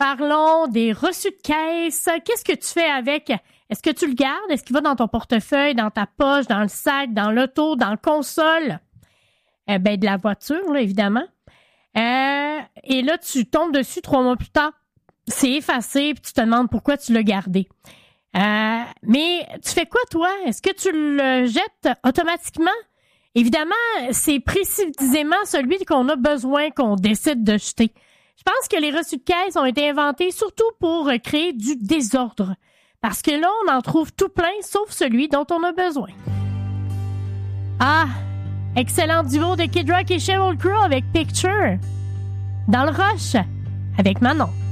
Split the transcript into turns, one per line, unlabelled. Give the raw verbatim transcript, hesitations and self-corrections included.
Parlons des reçus de caisse. Qu'est-ce que tu fais avec? Est-ce que tu le gardes? Est-ce qu'il va dans ton portefeuille, dans ta poche, dans le sac, dans l'auto, dans la console? Eh ben, de la voiture, là, évidemment. Euh, et là, tu tombes dessus trois mois plus tard. C'est effacé, puis tu te demandes pourquoi tu l'as gardé. Euh, mais tu fais quoi, toi? Est-ce que tu le jettes automatiquement? Évidemment, c'est précisément celui qu'on a besoin qu'on décide de jeter. Je pense que les reçus de caisse ont été inventés surtout pour créer du désordre. Parce que là, on en trouve tout plein, sauf celui dont on a besoin. Ah! Excellent duo de Kid Rock et Sheryl Crow avec Picture. Dans le rush, avec Manon.